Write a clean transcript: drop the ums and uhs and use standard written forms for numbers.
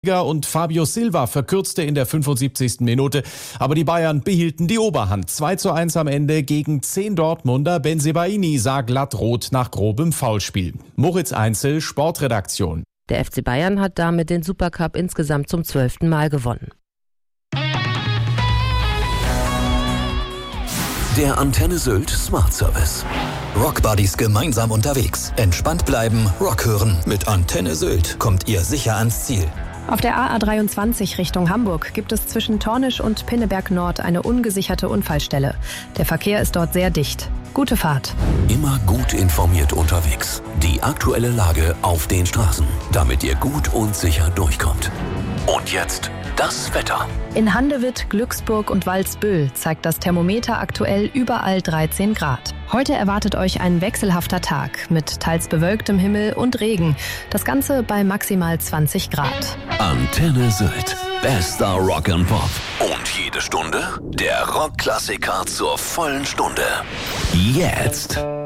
Und Fabio Silva verkürzte in der 75. Minute, aber die Bayern behielten die Oberhand. 2:1 am Ende gegen 10 Dortmunder. Bensebaini sah glatt rot nach grobem Foulspiel. Moritz Einzel, Sportredaktion. Der FC Bayern hat damit den Supercup insgesamt zum 12. Mal gewonnen. Der Antenne Sylt Smart Service. Rock Buddies gemeinsam unterwegs. Entspannt bleiben, Rock hören. Mit Antenne Sylt kommt ihr sicher ans Ziel. Auf der AA23 Richtung Hamburg gibt es zwischen Tornisch und Pinneberg Nord eine ungesicherte Unfallstelle. Der Verkehr ist dort sehr dicht. Gute Fahrt. Immer gut informiert unterwegs. Die aktuelle Lage auf den Straßen, damit ihr gut und sicher durchkommt. Und jetzt das Wetter. In Handewitt, Glücksburg und Walsbüll zeigt das Thermometer aktuell überall 13 Grad. Heute erwartet euch ein wechselhafter Tag mit teils bewölktem Himmel und Regen. Das Ganze bei maximal 20 Grad. Antenne Sylt. Bester Rock and Pop. Und jede Stunde der Rockklassiker zur vollen Stunde. Jetzt.